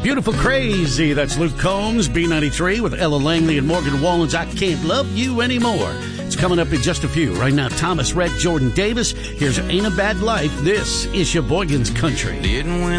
Beautiful Crazy. That's Luke Combs, B93 with Ella Langley and Morgan Wallen's I Can't Love You Anymore. It's coming up in just a few. Right now, Thomas Rhett, Jordan Davis. Here's Ain't a Bad Life. This is Sheboygan's Country. Didn't win